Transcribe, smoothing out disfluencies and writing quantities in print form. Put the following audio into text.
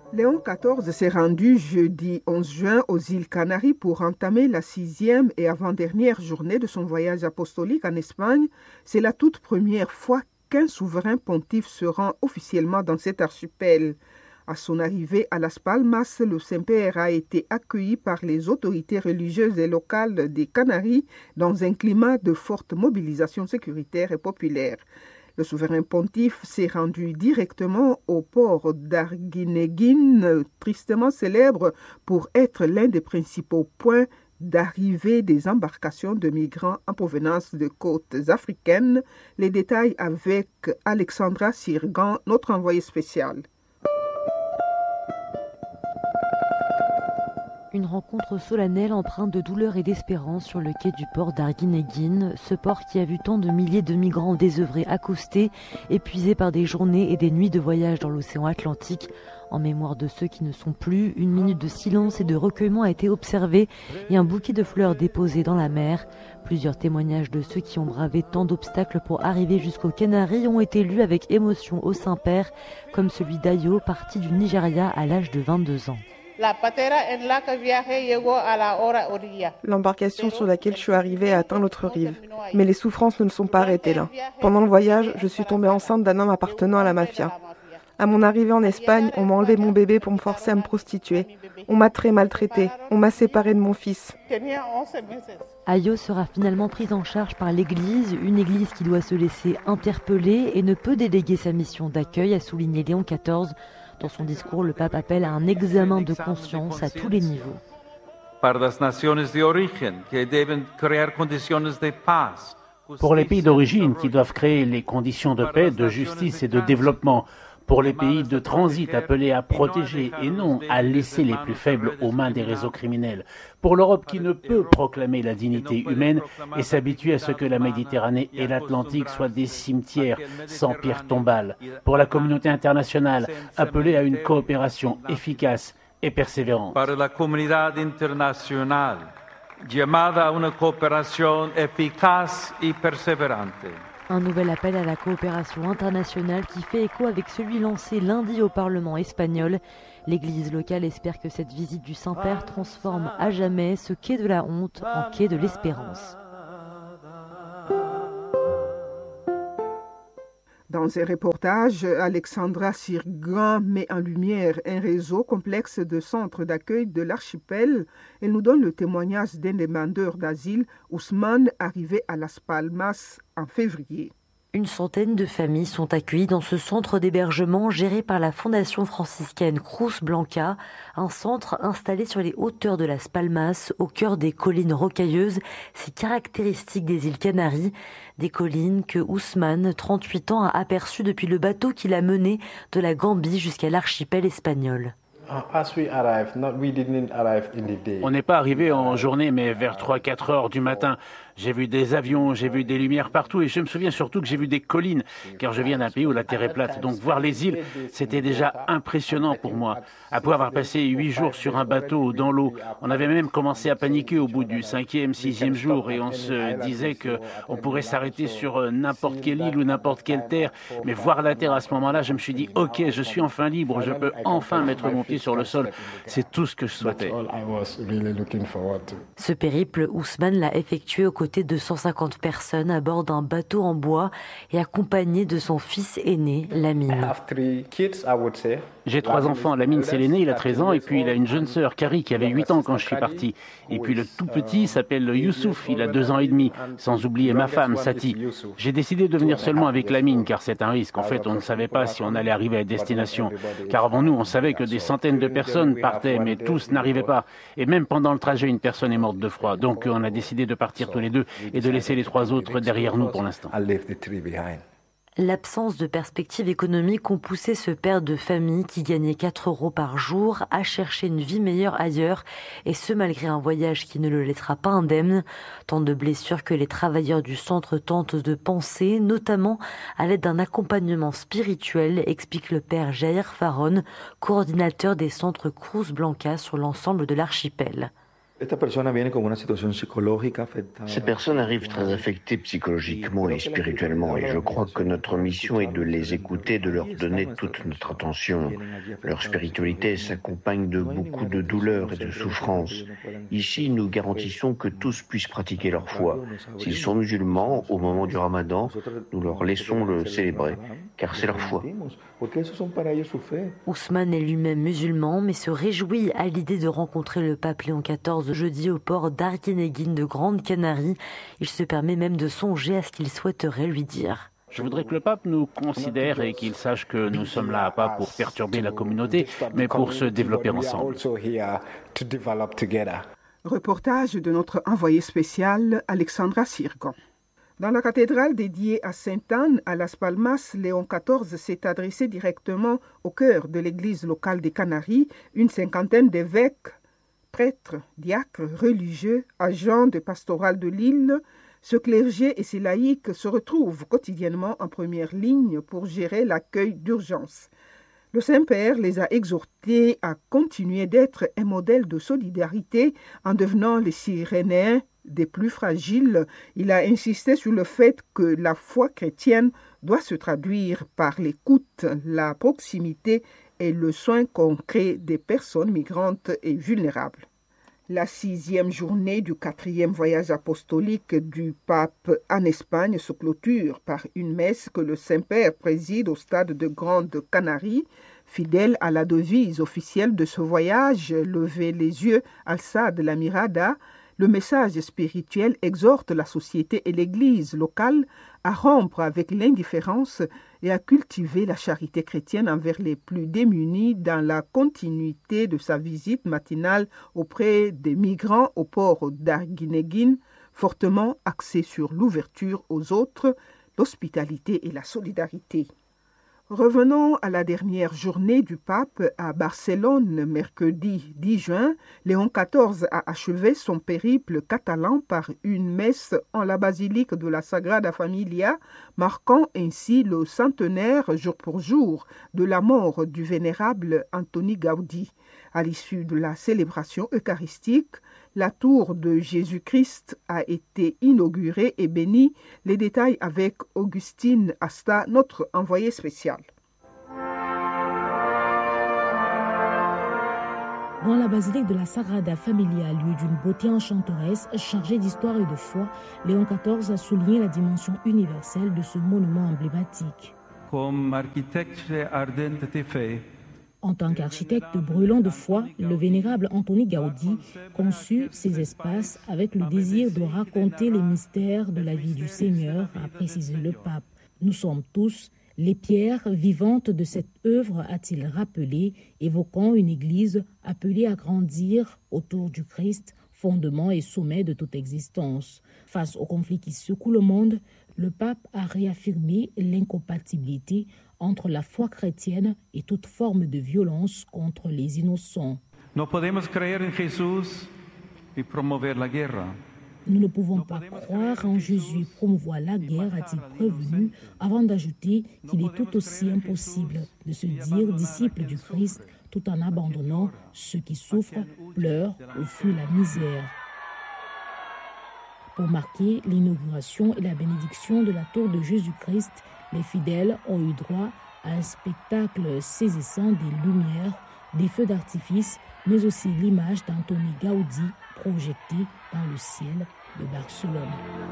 Léon XIV s'est rendu jeudi 11 juin aux îles Canaries pour entamer la 6e et avant-dernière journée de son voyage apostolique en Espagne. C'est la toute première fois qu'un souverain pontife se rend officiellement dans cet archipel. À son arrivée à Las Palmas, le Saint-Père a été accueilli par les autorités religieuses et locales des Canaries dans un climat de forte mobilisation sécuritaire et populaire. Le souverain pontife s'est rendu directement au port d'Arguineguín, tristement célèbre pour être l'un des principaux points d'arrivée des embarcations de migrants en provenance de côtes africaines. Les détails avec Alexandra Sirgan, notre envoyée spéciale. Une rencontre solennelle empreinte de douleur et d'espérance sur le quai du port d'Arguineguín, ce port qui a vu tant de milliers de migrants désœuvrés accostés, épuisés par des journées et des nuits de voyage dans l'océan Atlantique. En mémoire de ceux qui ne sont plus, une minute de silence et de recueillement a été observée et un bouquet de fleurs déposé dans la mer. Plusieurs témoignages de ceux qui ont bravé tant d'obstacles pour arriver jusqu'aux Canaries ont été lus avec émotion au Saint-Père, comme celui d'Ayo, parti du Nigeria à l'âge de 22 ans. L'embarcation sur laquelle je suis arrivée a atteint l'autre rive. Mais les souffrances ne sont pas arrêtées là. Pendant le voyage, je suis tombée enceinte d'un homme appartenant à la mafia. À mon arrivée en Espagne, on m'a enlevé mon bébé pour me forcer à me prostituer. On m'a très maltraitée. On m'a séparée de mon fils. Ayo sera finalement prise en charge par l'Église, une Église qui doit se laisser interpeller et ne peut déléguer sa mission d'accueil, a souligné Léon XIV. Dans son discours, le pape appelle à un examen de conscience à tous les niveaux. Pour les pays d'origine qui doivent créer les conditions de paix, de justice et de développement. Pour les pays de transit appelés à protéger et non à laisser les plus faibles aux mains des réseaux criminels. Pour l'Europe qui ne peut proclamer la dignité humaine et s'habituer à ce que la Méditerranée et l'Atlantique soient des cimetières sans pierre tombale. Pour la communauté internationale appelée à une coopération efficace et persévérante. Para la comunidad internacional llamada a una cooperación eficaz y perseverante. Un nouvel appel à la coopération internationale qui fait écho avec celui lancé lundi au Parlement espagnol. L'Église locale espère que cette visite du Saint-Père transforme à jamais ce quai de la honte en quai de l'espérance. Dans un reportage, Alexandra Sirgan met en lumière un réseau complexe de centres d'accueil de l'archipel. Elle nous donne le témoignage d'un demandeur d'asile, Ousmane, arrivé à Las Palmas en février. Une centaine de familles sont accueillies dans ce centre d'hébergement géré par la fondation franciscaine Cruz Blanca, un centre installé sur les hauteurs de Las Palmas, au cœur des collines rocailleuses, si caractéristiques des îles Canaries, des collines que Ousmane, 38 ans, a aperçues depuis le bateau qui l'a mené de la Gambie jusqu'à l'archipel espagnol. On n'est pas arrivé en journée, mais vers 3-4 heures du matin. J'ai vu des avions, j'ai vu des lumières partout et je me souviens surtout que j'ai vu des collines, car je viens d'un pays où la terre est plate. Donc voir les îles, c'était déjà impressionnant pour moi. Après avoir passé 8 jours sur un bateau dans l'eau, on avait même commencé à paniquer au bout du 5e, 6e jour et on se disait qu'on pourrait s'arrêter sur n'importe quelle île ou n'importe quelle terre. Mais voir la terre à ce moment-là, je me suis dit, ok, je suis enfin libre, je peux enfin mettre mon pied sur le sol. C'est tout ce que je souhaitais. Ce périple, Ousmane l'a effectué aux côtés de 150 personnes à bord d'un bateau en bois et accompagné de son fils aîné, Lamine. J'ai 3 enfants. Lamine, c'est l'aîné, il a 13 ans, et puis il a une jeune sœur, Carrie, qui avait 8 ans quand je suis parti. Et puis le tout petit s'appelle Youssouf, il a 2 ans et demi, sans oublier ma femme, Sati. J'ai décidé de venir seulement avec Lamine, car c'est un risque. En fait, on ne savait pas si on allait arriver à destination. Car avant nous, on savait que des centaines de personnes partaient, mais tous n'arrivaient pas. Et même pendant le trajet, une personne est morte de froid. Donc on a décidé de partir tous les deux et de laisser les 3 autres derrière nous pour l'instant. L'absence de perspective économique ont poussé ce père de famille qui gagnait 4 € par jour à chercher une vie meilleure ailleurs, et ce malgré un voyage qui ne le laissera pas indemne. Tant de blessures que les travailleurs du centre tentent de panser, notamment à l'aide d'un accompagnement spirituel, explique le père Jair Faron, coordinateur des centres Cruz Blanca sur l'ensemble de l'archipel. Ces personnes arrivent très affectées psychologiquement et spirituellement et je crois que notre mission est de les écouter, de leur donner toute notre attention. Leur spiritualité s'accompagne de beaucoup de douleurs et de souffrances. Ici, nous garantissons que tous puissent pratiquer leur foi. S'ils sont musulmans, au moment du Ramadan, nous leur laissons le célébrer, car c'est leur foi. Ousmane est lui-même musulman, mais se réjouit à l'idée de rencontrer le pape Léon XIV jeudi au port d'Arguinéguín de Grande Canarie. Il se permet même de songer à ce qu'il souhaiterait lui dire. Je voudrais que le pape nous considère et qu'il sache que nous sommes là pas pour perturber la communauté, mais pour se développer ensemble. Reportage de notre envoyé spécial Alexandra Sirgan. Dans la cathédrale dédiée à Sainte-Anne, à Las Palmas, Léon XIV s'est adressé directement au cœur de l'église locale des Canaries. Une cinquantaine d'évêques, prêtres, diacres, religieux, agents de pastoral de l'île, ce clergé et ces laïcs se retrouvent quotidiennement en première ligne pour gérer l'accueil d'urgence. Le Saint-Père les a exhortés à continuer d'être un modèle de solidarité en devenant les Cyrénéens des plus fragiles. Il a insisté sur le fait que la foi chrétienne doit se traduire par l'écoute, la proximité et le soin concret des personnes migrantes et vulnérables. La 6e journée du 4e voyage apostolique du pape en Espagne se clôture par une messe que le Saint-Père préside au stade de Grande Canarie. Fidèle à la devise officielle de ce voyage, lever les yeux, alçad la mirada, le message spirituel exhorte la société et l'Église locale à rompre avec l'indifférence et à cultiver la charité chrétienne envers les plus démunis dans la continuité de sa visite matinale auprès des migrants au port d'Arguinéguín, fortement axée sur l'ouverture aux autres, l'hospitalité et la solidarité. Revenons à la dernière journée du pape à Barcelone, mercredi 10 juin. Léon XIV a achevé son périple catalan par une messe en la basilique de la Sagrada Familia, marquant ainsi le centenaire jour pour jour de la mort du vénérable Antoni Gaudí. À l'issue de la célébration eucharistique, la tour de Jésus-Christ a été inaugurée et bénie. Les détails avec Augustine Asta, notre envoyée spéciale. Dans la basilique de la Sagrada Familia, lieu d'une beauté enchanteresse chargée d'histoire et de foi, Léon XIV a souligné la dimension universelle de ce monument emblématique. Comme architecte ardente de fe, En tant qu'architecte brûlant de foi, le vénérable Antoni Gaudí conçut ces espaces avec le désir de raconter les mystères de la vie du Seigneur, a précisé le pape. Nous sommes tous les pierres vivantes de cette œuvre, a-t-il rappelé, évoquant une église appelée à grandir autour du Christ, fondement et sommet de toute existence. Face aux conflits qui secouent le monde, le pape a réaffirmé l'incompatibilité entre la foi chrétienne et toute forme de violence contre les innocents. no podemos creer en Jesús y promover la guerra. Nous ne pouvons pas croire en Jésus et promouvoir la guerre, a-t-il prévenu, avant d'ajouter qu'il est tout aussi impossible de se dire disciple du Christ tout en abandonnant ceux qui souffrent, pleurent ou fuient la misère. Pour marquer l'inauguration et la bénédiction de la tour de Jésus-Christ, les fidèles ont eu droit à un spectacle saisissant des lumières, des feux d'artifice, mais aussi l'image d'Antoni Gaudí projetée dans le ciel de Barcelone.